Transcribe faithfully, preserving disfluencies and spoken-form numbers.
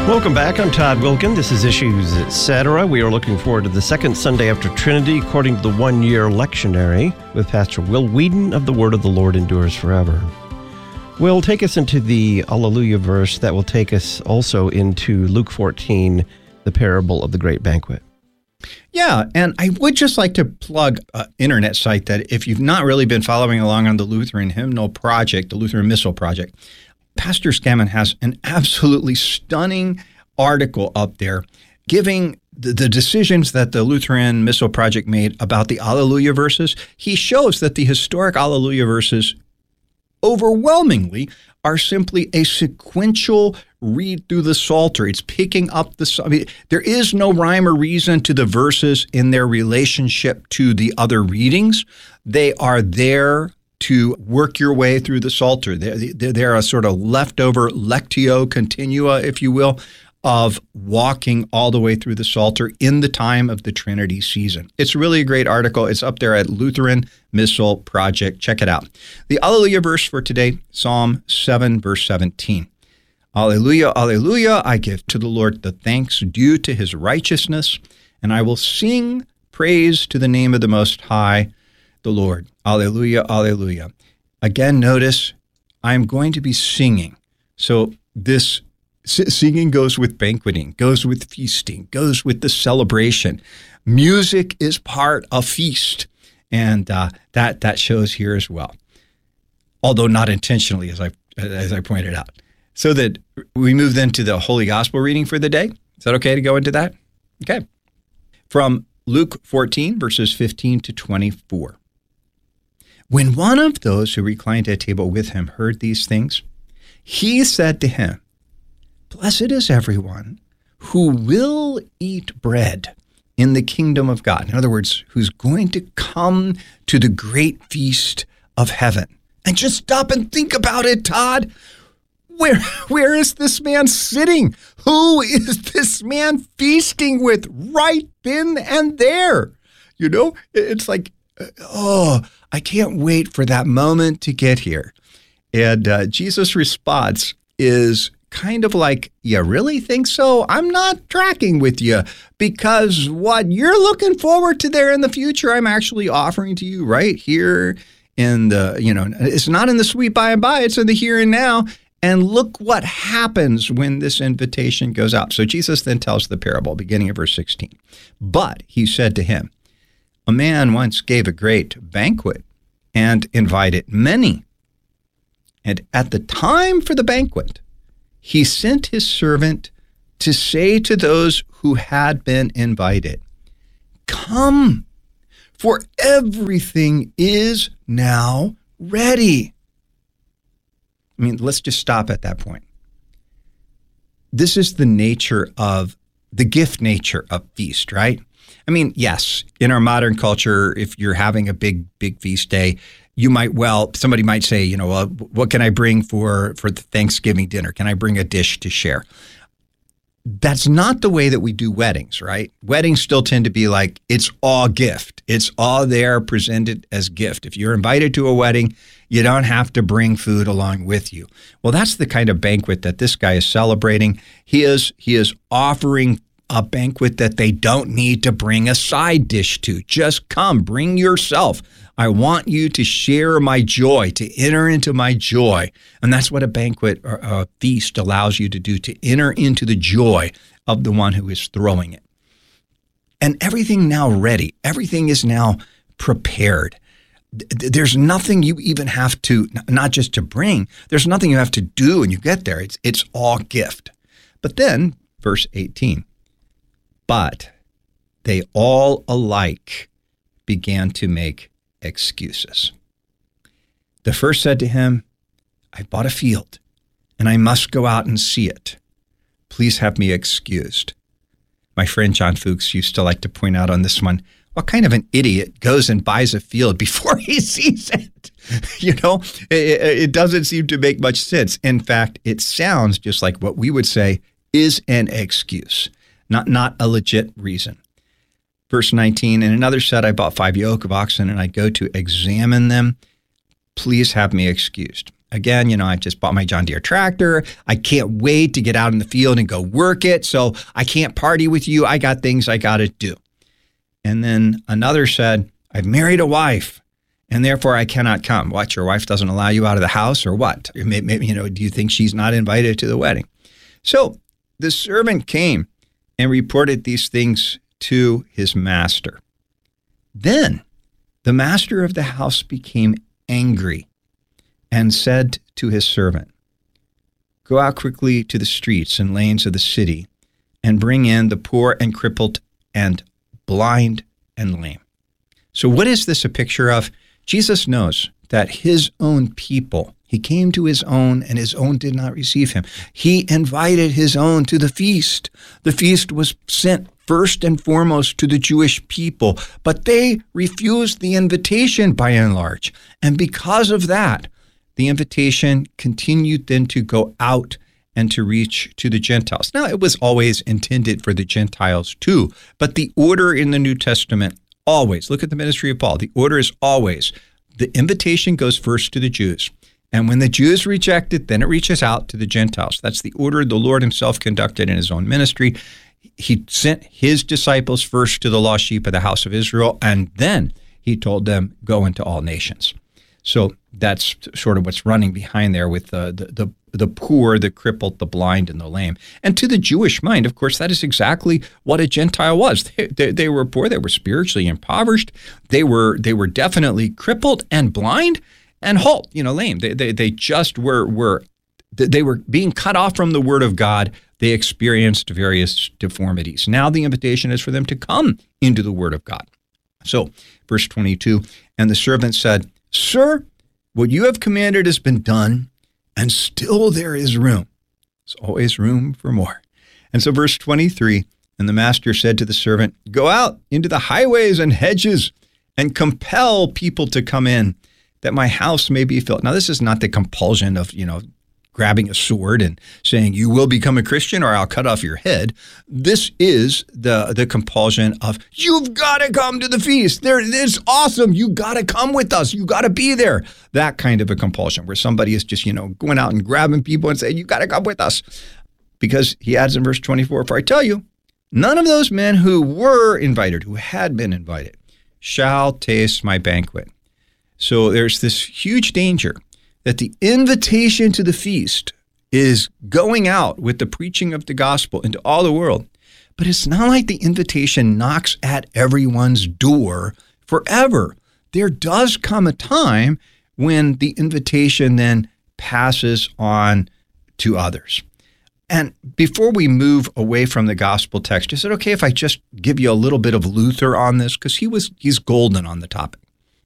Welcome back. I'm Todd Wilkin. This is Issues Etc. We are looking forward to the second Sunday after Trinity, according to the one-year lectionary, with Pastor Will Whedon of The Word of the Lord Endures Forever. Will, take us into the Alleluia verse that will take us also into Luke fourteen, the parable of the great banquet. Yeah, and I would just like to plug an internet site that if you've not really been following along on the Lutheran Hymnal Project, the Lutheran Missal Project, Pastor Scammon has an absolutely stunning article up there giving the, the decisions that the Lutheran Missal Project made about the Alleluia verses. He shows that the historic Alleluia verses overwhelmingly are simply a sequential read through the Psalter. It's picking up the, I mean, there is no rhyme or reason to the verses in their relationship to the other readings. They are there to work your way through the Psalter. They're, they're a sort of leftover lectio continua, if you will, of walking all the way through the Psalter in the time of the Trinity season. It's really a great article. It's up there at Lutheran Missal Project. Check it out. The Alleluia verse for today, Psalm seven, verse seventeen. Alleluia, alleluia, I give to the Lord the thanks due to his righteousness, and I will sing praise to the name of the Most High, the Lord. Alleluia, alleluia. Again, notice I'm going to be singing. So this singing goes with banqueting, goes with feasting, goes with the celebration. Music is part of feast, and uh, that that shows here as well, although not intentionally, as I as I pointed out. So that we move then to the Holy Gospel reading for the day. Is that okay to go into that? Okay. From Luke fourteen, verses fifteen to twenty-four. When one of those who reclined at table with him heard these things, he said to him, "Blessed is everyone who will eat bread in the kingdom of God." In other words, who's going to come to the great feast of heaven. And just stop and think about it, Todd. Where, where is this man sitting? Who is this man feasting with right then and there? You know, it's like, oh, I can't wait for that moment to get here. And uh, Jesus' response is kind of like, you really think so? I'm not tracking with you, because what you're looking forward to there in the future, I'm actually offering to you right here in the, you know, it's not in the sweet by and by, it's in the here and now. And look what happens when this invitation goes out. So Jesus then tells the parable, beginning of verse sixteen. But he said to him, a man once gave a great banquet and invited many. And at the time for the banquet, he sent his servant to say to those who had been invited, "Come, for everything is now ready." I mean, let's just stop at that point. This is the nature of, the gift nature of feast, right? I mean, yes, in our modern culture, if you're having a big, big feast day, you might, well, somebody might say, you know, well, what can I bring for, for the Thanksgiving dinner? Can I bring a dish to share? That's not the way that we do weddings, right? Weddings still tend to be like, it's all gift. It's all there presented as gift. If you're invited to a wedding, you don't have to bring food along with you. Well, that's the kind of banquet that this guy is celebrating. He is, he is offering a banquet that they don't need to bring a side dish to. Just come, bring yourself. I want you to share my joy, to enter into my joy. And that's what a banquet or a feast allows you to do, to enter into the joy of the one who is throwing it. And everything now ready. Everything is now prepared. There's nothing you even have to, not just to bring, there's nothing you have to do when you get there. It's, it's all gift. But then, verse eighteen, but they all alike began to make excuses. The first said to him, I bought a field, and I must go out and see it. Please have me excused. My friend John Fuchs used to like to point out on this one, what kind of an idiot goes and buys a field before he sees it? You know, it, it doesn't seem to make much sense. In fact, it sounds just like what we would say is an excuse, not, not a legit reason. Verse nineteen, and another said, I bought five yoke of oxen, and I go to examine them. Please have me excused. again, you know, I just bought my John Deere tractor. I can't wait to get out in the field and go work it. So I can't party with you. I got things I got to do. And then another said, I've married a wife and therefore I cannot come. What, your wife doesn't allow you out of the house or what? Maybe, you know, do you think she's not invited to the wedding? So the servant came and reported these things to his master. Then the master of the house became angry and said to his servant, go out quickly to the streets and lanes of the city and bring in the poor and crippled and blind and lame. So what is this a picture of? Jesus knows that his own people, he came to his own and his own did not receive him. He invited his own to the feast. The feast was sent first and foremost to the Jewish people, but they refused the invitation by and large. And because of that, the invitation continued then to go out and to reach to the Gentiles. Now, it was always intended for the Gentiles too, but the order in the New Testament always, look at the ministry of Paul, the order is always, the invitation goes first to the Jews. And when the Jews reject it, then it reaches out to the Gentiles. That's the order the Lord himself conducted in his own ministry. He sent his disciples first to the lost sheep of the house of Israel, and then he told them, go into all nations. So that's sort of what's running behind there with the, the, the, the poor, the crippled, the blind, and the lame. And to the Jewish mind, of course, that is exactly what a Gentile was. They, they, they were poor, they were spiritually impoverished, they were they were definitely crippled and blind and halt, you know, lame. They they, they just were were they were being cut off from the Word of God. They experienced various deformities. Now the invitation is for them to come into the Word of God. So, verse twenty-two, and the servant said, Sir, what you have commanded has been done, and still there is room. There's always room for more. And so verse twenty-three, and the master said to the servant, go out into the highways and hedges and compel people to come in, that my house may be filled. Now, this is not the compulsion of, you know, grabbing a sword and saying, you will become a Christian or I'll cut off your head. This is the, the compulsion of, you've got to come to the feast. There, it's awesome. You got to come with us. You got to be there. That kind of a compulsion where somebody is just, you know, going out and grabbing people and saying, you got to come with us. Because he adds in verse twenty-four, for I tell you, none of those men who were invited, who had been invited, shall taste my banquet. So there's this huge danger that the invitation to the feast is going out with the preaching of the gospel into all the world. But it's not like the invitation knocks at everyone's door forever. There does come a time when the invitation then passes on to others. And before we move away from the gospel text, is it okay if I just give you a little bit of Luther on this? Because he was he's golden on the topic.